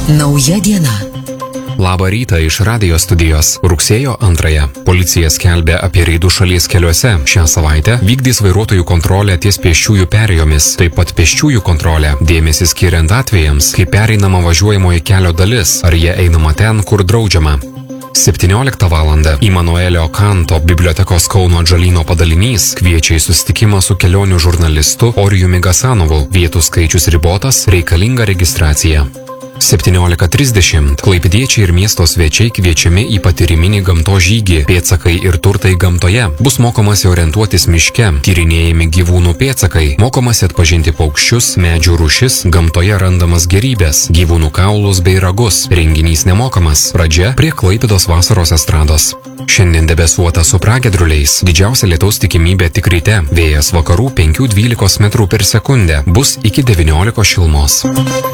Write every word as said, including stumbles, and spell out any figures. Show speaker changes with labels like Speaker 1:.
Speaker 1: Nauja diena.
Speaker 2: Labą rytą iš radijo studijos. Rugsėjo antrąją. Policija skelbia apie reidų šalies keliuose. Šią savaitę vykdys vairuotojų kontrolę ties pėsčiųjų perėjomis, taip pat pėsčiųjų kontrolę, dėmesį skiriant atvejams, kai pereinama važiuojamoji kelio dalis, ar jie einama ten, kur draudžiama. septynioliktą valandą Imanuelio Kanto bibliotekos Kauno Atžalyno padalinys kviečia į susitikimą su kelionių žurnalistu Orijumi Gasanovu. Vietų skaičius ribotas, reikalinga registracija. septyniolika trisdešimt Klaipėdiečiai ir miesto svečiai kviečiami į patyriminį gamtos žygį Pėdsakai ir turtai gamtoje. Bus mokomasi orientuotis miške, tyrinėjami gyvūnų pėdsakai, mokomasi atpažinti paukščius, medžių rūšis, gamtoje randamas gėrybės, gyvūnų kaulus bei ragus. Renginys nemokamas. Pradžia prie Klaipėdos vasaros estrados. Šiandien debesuota su pragiedruliais. Didžiausia lietaus tikimybė tik ryte. Vėjas vakarų penkių dvylikos metrų per sekundę. Bus iki devyniolikos šilumos.